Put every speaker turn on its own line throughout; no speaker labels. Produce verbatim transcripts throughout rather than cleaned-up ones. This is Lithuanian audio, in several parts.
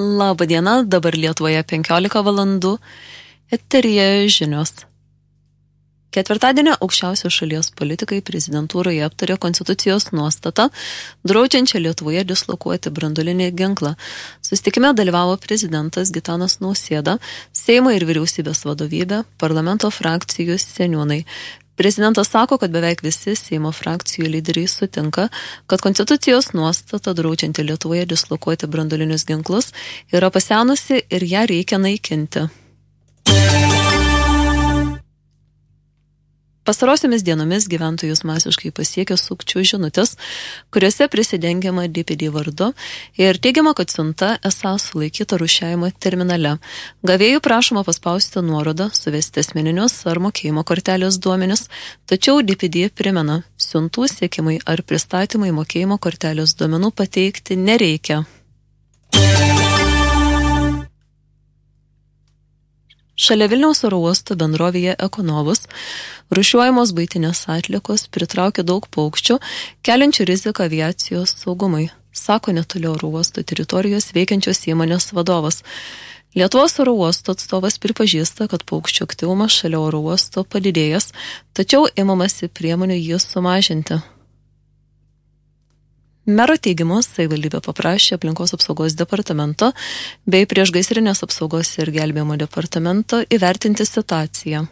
Labą dieną, dabar Lietuvoje penkiolika valandų, eteryje žinios. Ketvirtadienį aukščiausios šalies politikai prezidentūroje aptarė konstitucijos nuostatą, draudžiančią Lietuvoje dislokuoti branduolinį ginklą. Susitikime dalyvavo prezidentas Gitanas Nausėda, Seimo ir vyriausybės vadovybė, parlamento frakcijų seniūnai. Prezidentas sako, kad beveik visi Seimo frakcijų lyderiai sutinka, kad konstitucijos nuostata draudžianti Lietuvoje dislokuoti branduolinius ginklus yra pasenusi ir ją reikia naikinti. Pastarosiomis dienomis gyventojus masiškai pasiekė sukčių žinutės, kuriuose prisidengiama D P D vardu ir teigiama, kad siunta esą sulaikyta rūšiavimo terminale. Gavėjų prašoma paspausti nuorodą, suvesti asmeninius ar mokėjimo kortelės duomenis, tačiau D P D primena, siuntų siekimai ar pristatymai mokėjimo kortelės duomenų pateikti nereikia. Šalia Vilniaus oro uosto bendrovėje Ekonovus rūšiuojamos buitinės atliekos pritraukia daug paukščių, keliančių riziką aviacijos saugumui, sako netoli oro uosto teritorijos veikiančios įmonės vadovas. Lietuvos oro uosto atstovas pripažįsta, kad paukščių aktyvumas šalia oro uosto padidėjęs, tačiau imamasi priemonių jį sumažinti. Mero teigimu, savivaldybė paprašė aplinkos apsaugos departamento bei priešgaisrinės apsaugos ir gelbėjimo departamento įvertinti situaciją.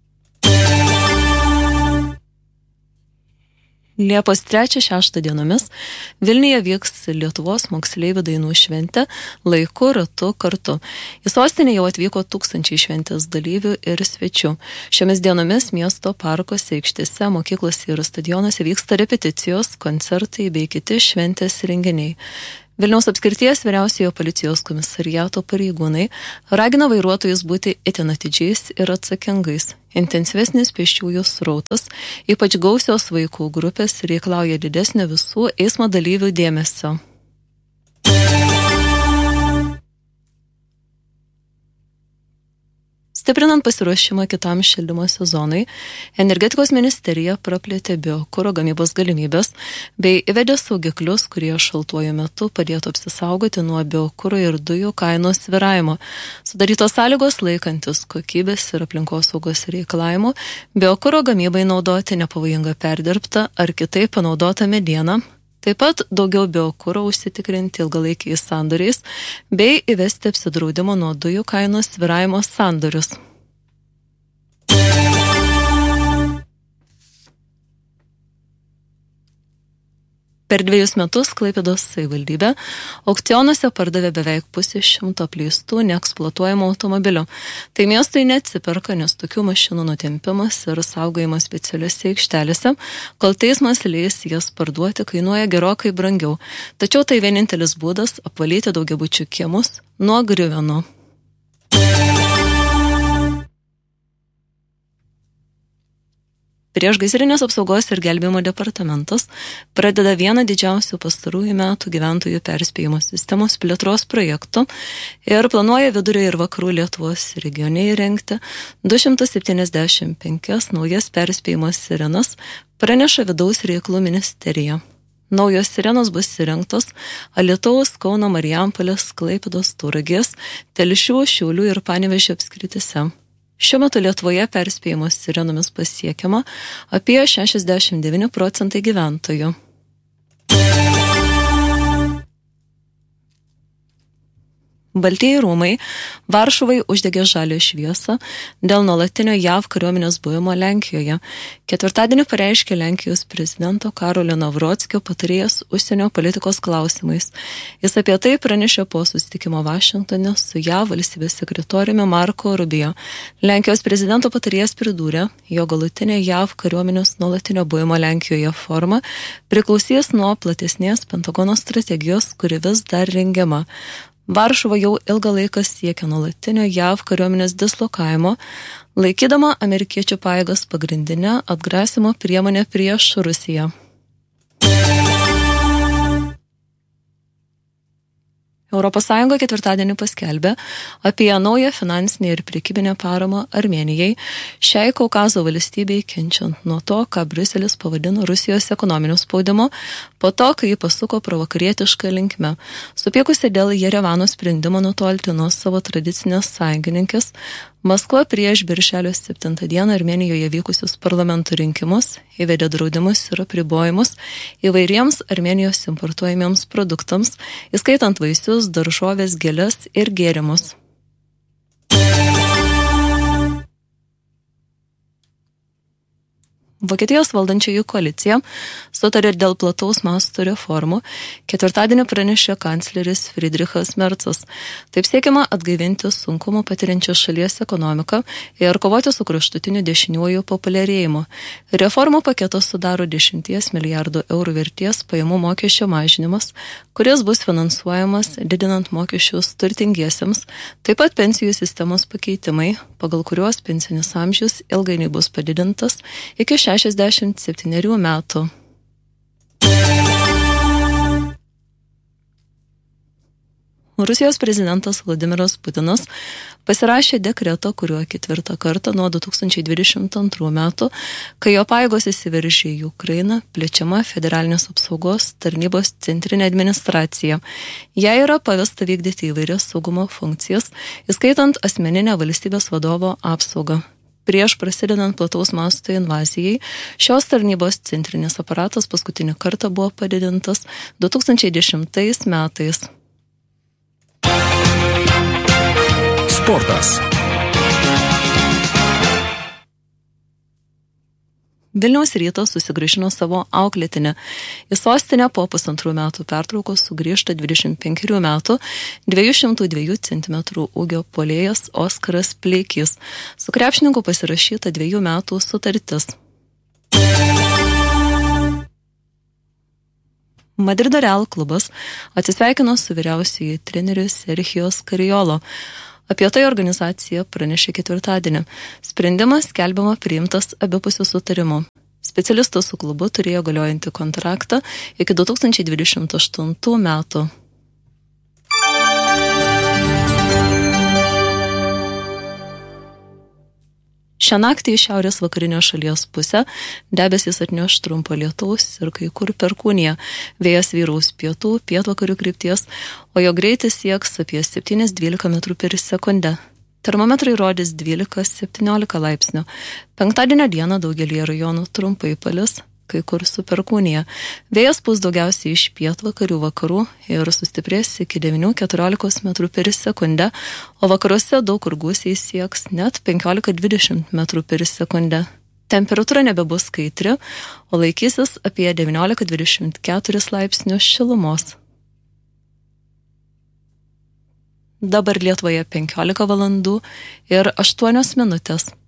Liepos trečią šeštą dienomis Vilniuje vyks Lietuvos moksleivių dainų šventė laiku, ratu, kartu. Į sostinę jau atvyko tūkstančiai šventės dalyvių ir svečių. Šiomis dienomis miesto parkuose, aikštėse, mokyklose ir stadionuose vyksta repeticijos, koncertai bei kiti šventės renginiai. Vilniaus apskrities vyriausiojo policijos komisariato pareigūnai ragina vairuotojus būti itin atidžiais ir atsakingais. Intensyvesnis pėsčiųjų srautas, ypač gausios vaikų grupės, reikalauja didesnio visų eismo dalyvių dėmesio. Stiprinant pasiruošimą kitam šildymo sezonui, energetikos ministerija praplėtė biokuro gamybos galimybės bei įvedė saugiklius, kurie šaltuoju metu padėtų apsisaugoti nuo biokuro ir dujų kainos svyravimo. Sudarytos sąlygos laikantis kokybės ir aplinkosaugos reikalavimų, biokuro gamybai naudoti nepavojingą perdirbtą ar kitaip panaudotą medieną. Taip pat daugiau biokuro užsitikrinti ilgalaikiais sandoriais bei įvesti apsidraudimo nuo dujų kainos svyravimo sandorius. Per dviejus metus Klaipėdos savivaldybė aukcionuose pardavė beveik pusę šimto apleistų neeksploatuojamų automobilių. Tai miestui neatsiperka, nes tokių mašinų nutempimas ir saugojimas specialiose aikštelėse, kol teismas leis jas parduoti, kainuoja gerokai brangiau. Tačiau tai vienintelis būdas apvalyti daugiabučių kiemus nuo griuvenų. Priešgaisrinės apsaugos ir gelbėjimo departamentas pradeda vieną didžiausių pastarųjų metų gyventojų perspėjimo sistemos plėtros projektų ir planuoja vidurio ir vakarų Lietuvos regione įrengti du šimtus septyniasdešimt penkias naujas perspėjimo sirenas, praneša Vidaus reikalų ministerija. Naujos sirenos bus įrengtos Alytaus, Kauno, Marijampolės, Klaipėdos, Tauragės, Telšių, Šiaulių ir Panevėžio apskrityse. Šiuo metu Lietuvoje perspėjimo sirenomis pasiekiama apie šešiasdešimt devyni procentai gyventojų. Baltieji rūmai Varšuvai uždegė žalią šviesą dėl nuolatinio J A V kariuomenės buvimo Lenkijoje. Ketvirtadienį pareiškė Lenkijos prezidento Karolio Navrockio patarėjas užsienio politikos klausimais. Jis apie tai pranešė po susitikimo Vašingtone su J A V valstybės sekretoriumi Marko Rubio. Lenkijos prezidento patarėjas pridūrė, jo galutinė J A V kariuomenės nuolatinio buvimo Lenkijoje forma priklausys nuo platesnės Pentagono strategijos, kuri vis dar rengiama. Varšuva jau ilgą laiką siekia nuolatinio J A V kariuomenės dislokavimo, laikydama amerikiečių pajėgas pagrindinę atgrasimo priemonę prieš Rusiją. Europos Sąjunga ketvirtadienį paskelbė apie naują finansinę ir prekybinę paramą Armėnijai, šiai Kaukazo valstybei kenčiant nuo to, ką Briuselis pavadino Rusijos ekonominiu spaudimu, po to, kai jį pasuko provakarietišką linkme. Supiekusi dėl Jerevano sprendimo nutolti nuo savo tradicinės sąjungininkės, Maskva prieš birželio septintą dieną Armėnijoje vykusius parlamento rinkimus įvedė draudimus ir apribojimus įvairiems Armėnijos importuojamiems produktams, įskaitant vaisius, daržovės, gėles ir gėrimus. Vokietijos valdančiųjų koalicija sutarė dėl plataus masto reformų, ketvirtadienį pranešė kancleris Friedrichas Merzas. Taip siekiama atgaivinti sunkumų patiriančią šalies ekonomiką ir kovoti su kraštutiniu dešiniuoju populiarėjimu. Reformų paketas sudaro dešimties milijardų eurų vertės pajamų mokesčio mažinimas, kuris bus finansuojamas didinant mokesčius turtingiesiems, taip pat pensijų sistemos pakeitimai, pagal kuriuos pensinis amžius ilgainiui bus padidintas iki šešiasdešimt septynerių metų. Rusijos prezidentas Vladimiras Putinas pasirašė dekretą, kuriuo ketvirtą kartą nuo du tūkstančiai dvidešimt antrų metų, kai jo pajėgos įsiveržė į Ukrainą, plečiama federalinės apsaugos tarnybos centrinė administracija. Jai yra pavesta vykdyti įvairias saugumo funkcijas, įskaitant asmeninę valstybės vadovo apsaugą. Prieš prasidedant plataus masto invazijai, šios tarnybos centrinis aparatas paskutinį kartą buvo padidintas du tūkstančiai dešimtais metais.
Sportas.
Vilniaus Rytas susigrąžino savo auklėtinę. Į sostinę po pusantrų metų pertraukos sugrįžta dvidešimt penkerių metų, dviejų šimtų dviejų centimetrų ūgio puolėjas Oskaras Pleikys. Su krepšininku pasirašyta dviejų metų sutartis. Madrido Real klubas atsisveikino su vyriausiuoju treneriu Sergio Scariolo. Apie tai organizacija pranešė ketvirtadienį. Sprendimas skelbiama priimtas abipusiu sutarimu. Specialistas su klubu turėjo galiojantį kontraktą iki du tūkstančiai dvidešimt aštuntų metų. Šią naktį į šiaurės vakarinę šalies pusę debesys atneš trumpo lietaus ir kai kur perkūniją. Vėjas vyraus pietų, pietvakarių krypties, o jo greitis sieks apie septyni dvylika metrų per sekundę. Termometrai rodys dvylika septyniolika laipsnių. Penktadienio dieną daugelį rajonų trumpai palis, kai kur su perkūnija. Vėjas pūs daugiausiai iš pietvakarių vakarų ir sustiprės iki devynių keturiolikos metrų per sekundę, o vakaruose daug kur gūsiai sieks net penkiolika dvidešimt metrų per sekundę. Temperatūra nebebus skaitri, o laikysis apie devyniolika dvidešimt keturis laipsnius šilumos. Dabar Lietuvoje penkiolika valandų ir aštuonios minutės.